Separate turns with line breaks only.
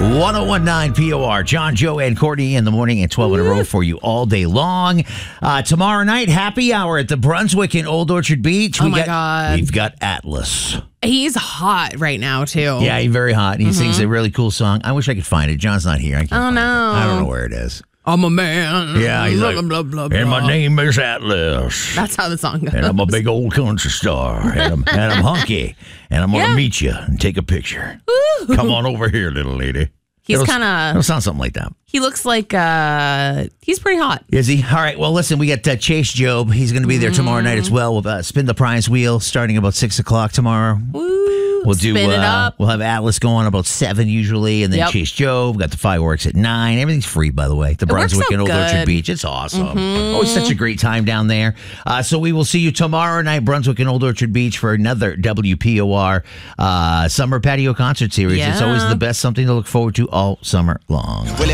1019 POR. John, Joe, and Courtney in the morning and 12 in a row for you all day long. Tomorrow night, happy hour at the Brunswick in Old Orchard Beach.
God.
We've got Atlas.
He's hot right now, too.
Yeah, he's very hot. He sings a really cool song. I wish I could find it. John's not here. I don't know where it is.
I'm a man.
Yeah, he's like,
blah, blah, blah,
and my
blah.
name is Atlas.
That's how the song goes.
And I'm a big old country star. And I'm hunky. And I'm going to meet you and take a picture.
Ooh.
Come on over here, little lady.
He's kind of...
It'll sound something like that.
He looks like... he's pretty hot.
Is he? All right. Well, listen, we got Chase Job. He's going to be there tomorrow night as well. We'll spin the prize wheel starting about 6 o'clock tomorrow.
Woo.
We'll do.
Spin it up.
We'll have Atlas go on about 7 usually, and then Chase Job. Got the fireworks at 9. Everything's free, by the way. The Brunswick and Old Orchard Beach. It's awesome. Always such a great time down there. So we will see you tomorrow night, Brunswick and Old Orchard Beach, for another WPOR Summer Patio Concert Series. It's always the best, something to look forward to all summer long.